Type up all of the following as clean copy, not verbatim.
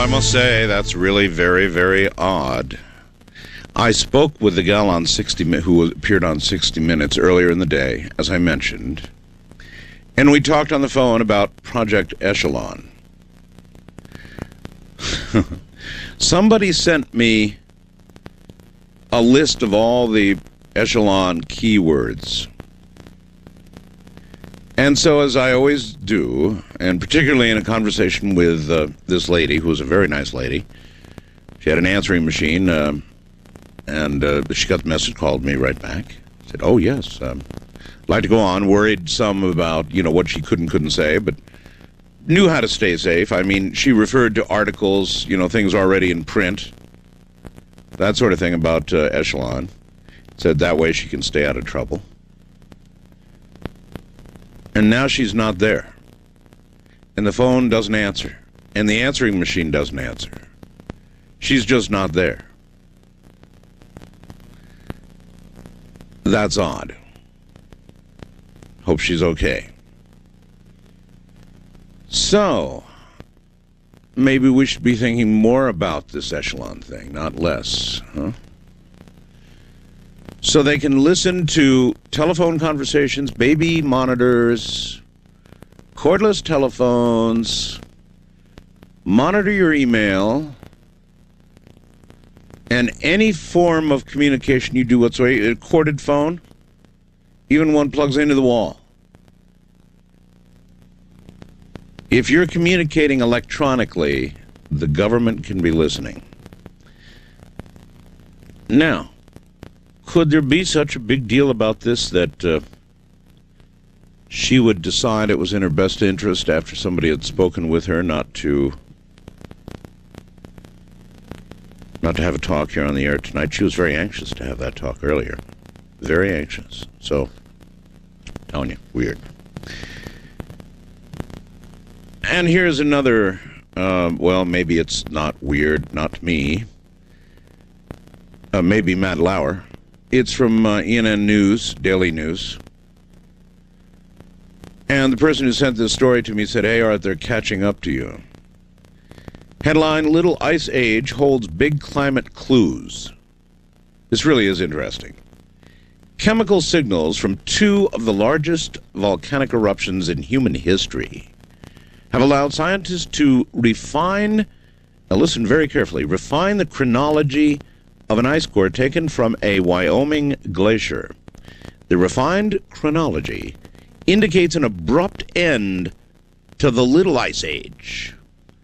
I must say, that's really very, very odd. I spoke with the gal on 60 who appeared on 60 Minutes earlier in the day, as I mentioned, and we talked on the phone about Project Echelon. Somebody sent me a list of all the Echelon keywords. And so, as I always do, and particularly in a conversation with this lady, who was a very nice lady, she had an answering machine, and she got the message, called me right back. Said, oh, yes, I'd like to go on. Worried some about, what she couldn't say, but knew how to stay safe. I mean, she referred to articles, things already in print, that sort of thing about Echelon. Said that way she can stay out of trouble. And now she's not there. And the phone doesn't answer. And the answering machine doesn't answer. She's just not there. That's odd. Hope she's okay. So, maybe we should be thinking more about this Echelon thing, not less, huh? So they can listen to telephone conversations, baby monitors, cordless telephones, monitor your email, and any form of communication you do whatsoever, a corded phone, even one plugs into the wall. If you're communicating electronically, the government can be listening. Now, could there be such a big deal about this that she would decide it was in her best interest after somebody had spoken with her not to have a talk here on the air tonight? She was very anxious to have that talk earlier. Very anxious. So, telling you, weird. And here's another, well, maybe it's not weird, not to me. Maybe Matt Lauer. It's from ENN News, Daily News. And the person who sent this story to me said, hey, Art, they're catching up to you. Headline, Little Ice Age holds big climate clues. This really is interesting. Chemical signals from two of the largest volcanic eruptions in human history have allowed scientists to refine, now listen very carefully, refine the chronology of an ice core taken from a Wyoming glacier. The refined chronology indicates an abrupt end to the Little Ice Age.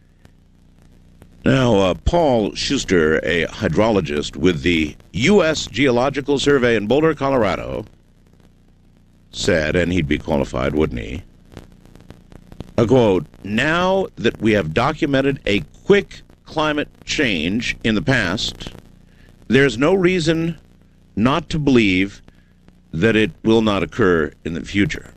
Now, Paul Schuster, a hydrologist with the U.S. Geological Survey in Boulder, Colorado, said, and he'd be qualified, wouldn't he? A quote, now that we have documented a quick climate change in the past, there's no reason not to believe that it will not occur in the future.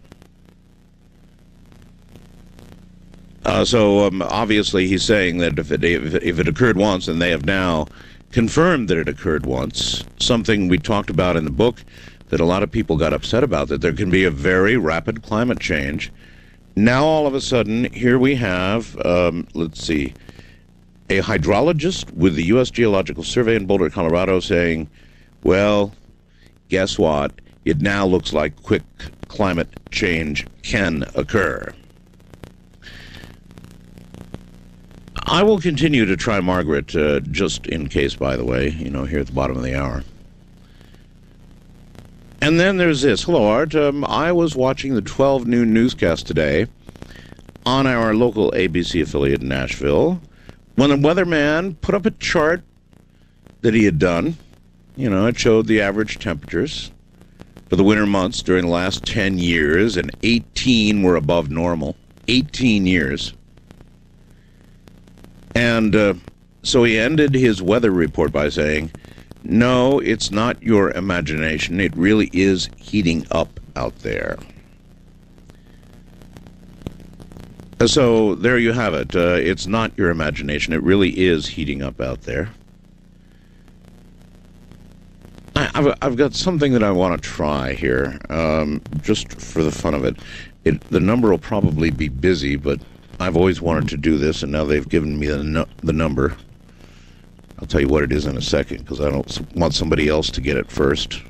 So obviously he's saying that if it occurred once, and they have now confirmed that it occurred once, something we talked about in the book that a lot of people got upset about, that there can be a very rapid climate change. Now all of a sudden, here we have, let's see, a hydrologist with the U.S. Geological Survey in Boulder, Colorado, saying, well, guess what? It now looks like quick climate change can occur. I will continue to try Margaret, just in case, by the way, here at the bottom of the hour. And then there's this. Hello, Art. I was watching the 12 noon newscast today on our local ABC affiliate in Nashville when the weatherman put up a chart that he had done. It showed the average temperatures for the winter months during the last 10 years, and 18 were above normal. 18 years. And so he ended his weather report by saying, no, it's not your imagination. It really is heating up out there. So there you have it. It's not your imagination. It really is heating up out there. I've got something that I want to try here, just for the fun of it. The number will probably be busy, but I've always wanted to do this, and now they've given me the number. I'll tell you what it is in a second, because I don't want somebody else to get it first.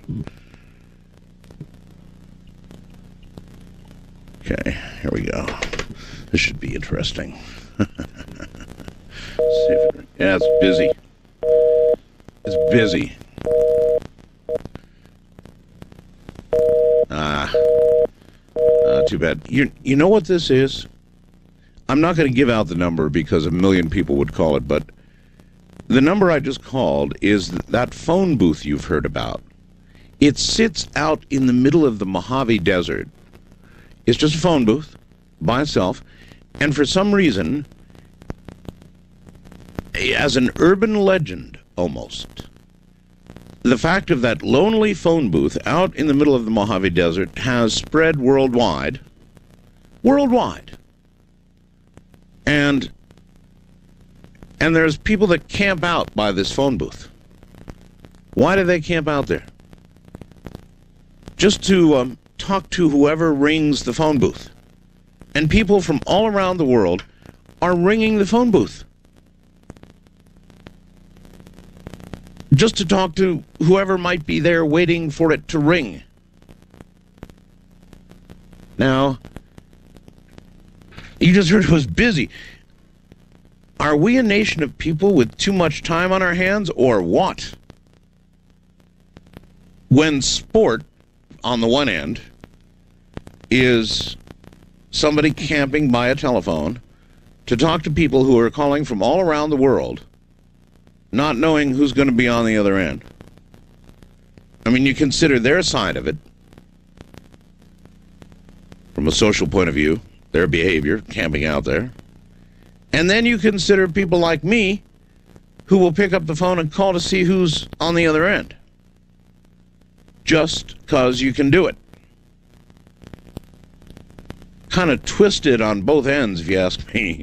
Okay, here we go. This should be interesting. Yeah, it's busy. It's busy. Too bad. You know what this is? I'm not going to give out the number because a million people would call it, but the number I just called is that phone booth you've heard about. It sits out in the middle of the Mojave Desert. It's just a phone booth by itself, and for some reason, as an urban legend almost, the fact of that lonely phone booth out in the middle of the Mojave Desert has spread worldwide. And there's people that camp out by this phone booth. Why do they camp out there? Just to talk to whoever rings the phone booth. And people from all around the world are ringing the phone booth. Just to talk to whoever might be there waiting for it to ring. Now, you just heard it was busy. Are we a nation of people with too much time on our hands, or what? When sport, on the one end, is somebody camping by a telephone to talk to people who are calling from all around the world, not knowing who's going to be on the other end. I mean, you consider their side of it, from a social point of view, their behavior, camping out there. And then you consider people like me who will pick up the phone and call to see who's on the other end. Just because you can do it. Kind of twisted on both ends, if you ask me.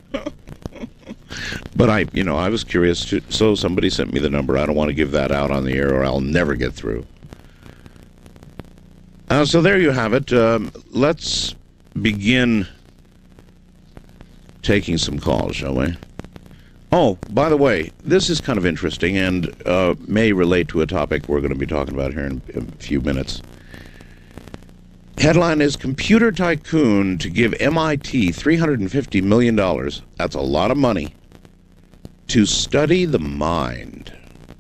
But I was curious, so somebody sent me the number. I don't want to give that out on the air or I'll never get through. So there you have it. Let's begin taking some calls, shall we? Oh, by the way, this is kind of interesting and may relate to a topic we're going to be talking about here in a few minutes. Headline is Computer Tycoon to give MIT $350 million. That's a lot of money. To study the mind.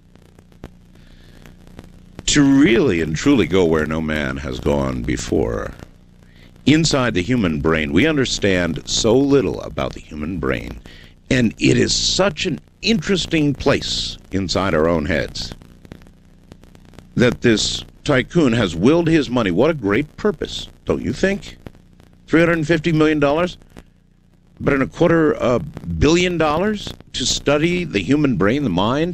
To really and truly go where no man has gone before. Inside the human brain, we understand so little about the human brain, and it is such an interesting place inside our own heads that this tycoon has willed his money. What a great purpose, don't you think? $350 million? But in $250 million to study the human brain, the mind?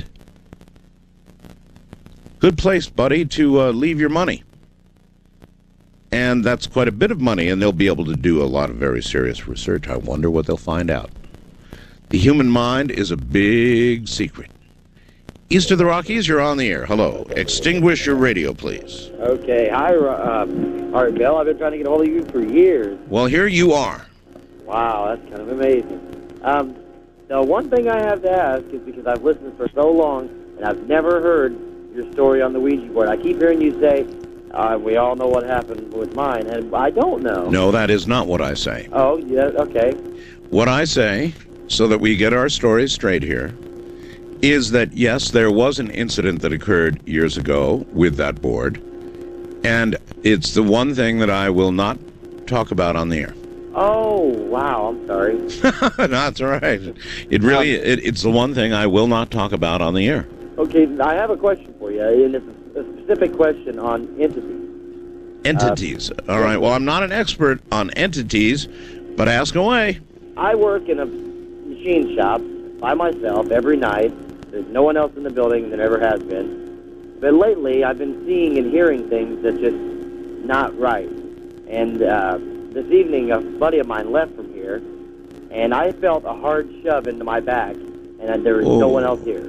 Good place, buddy, to leave your money. And that's quite a bit of money, and they'll be able to do a lot of very serious research. I wonder what they'll find out. The human mind is a big secret. East of the Rockies, you're on the air. Hello. Extinguish your radio, please. Okay. Hi, Art Bell. I've been trying to get a hold of you for years. Well, here you are. Wow, that's kind of amazing. Now, one thing I have to ask is because I've listened for so long, and I've never heard your story on the Ouija board. I keep hearing you say, we all know what happened with mine, and I don't know. No, that is not what I say. Oh, yeah, okay. What I say, so that we get our stories straight here, is that, yes, there was an incident that occurred years ago with that board, and it's the one thing that I will not talk about on the air. Oh, wow, I'm sorry. No, that's all right. It really, it's the one thing I will not talk about on the air. Okay, I have a question for you, and it's a specific question on entities. Entities. All right, well, I'm not an expert on entities, but ask away. I work in a machine shop by myself every night. There's no one else in the building, there never has been. But lately, I've been seeing and hearing things that just not right. And this evening, a buddy of mine left from here, and I felt a hard shove into my back, and there was no one else here.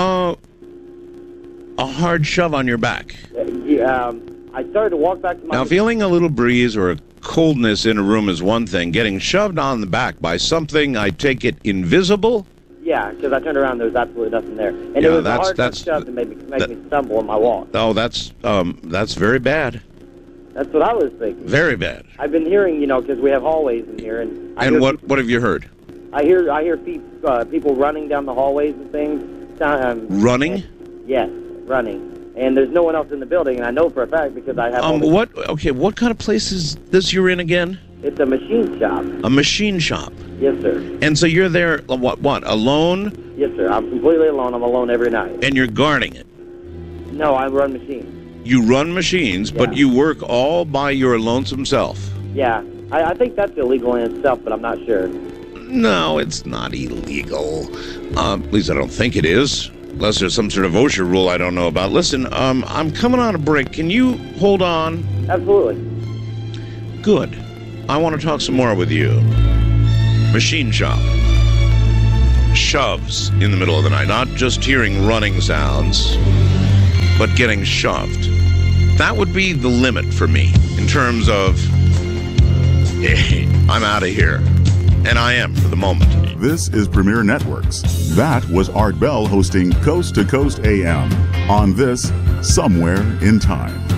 A hard shove on your back. I started to walk back to my... Now, feeling a little breeze or coldness in a room is one thing. Getting shoved on the back by something, I take it, invisible? Yeah, because I turned around, there was absolutely nothing there. And Yeah, it was that's- a hard that's- shove to make me stumble in my walk. Oh, that's very bad. That's what I was thinking. Very bad. I've been hearing, because we have hallways in here, and And what have you heard? I hear people running down the hallways and things. Running? Yes, running. And there's no one else in the building, and I know for a fact because I have. What kind of place is this you're in again? It's a machine shop. A machine shop. Yes, sir. And so you're there, what, alone? Yes, sir. I'm completely alone. I'm alone every night. And you're guarding it? No, I run machines. You run machines, but Yeah. you work all by your lonesome self? Yeah. I think that's illegal in itself, but I'm not sure. No, it's not illegal. At least I don't think it is. Unless there's some sort of OSHA rule I don't know about. Listen, I'm coming on a break. Can you hold on? Absolutely. Good. I want to talk some more with you. Machine shop. Shoves in the middle of the night. Not just hearing running sounds, but getting shoved. That would be the limit for me in terms of, hey, I'm out of here. And I am for the moment. This is Premier Networks. That was Art Bell hosting Coast to Coast AM on this Somewhere in Time.